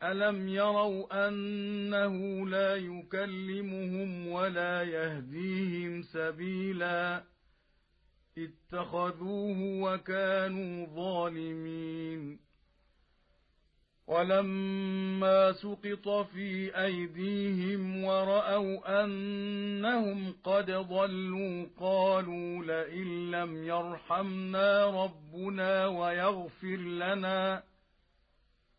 ألم يروا أنه لا يكلمهم ولا يهديهم سبيلا اتخذوه وكانوا ظالمين ولما سقط في أيديهم ورأوا أنهم قد ضلوا قالوا لئن لم يرحمنا ربنا ويغفر لنا